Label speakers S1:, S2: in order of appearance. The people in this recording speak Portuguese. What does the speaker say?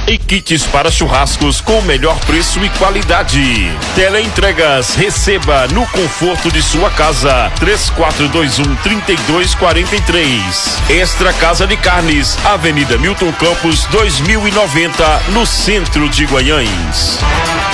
S1: e kits para churrascos com o melhor preço e qualidade. Teleentregas, receba no conforto de sua casa. 3421-3243. Extra Casa de Carnes, Avenida Milton Campos 2090, no centro de Guanhães.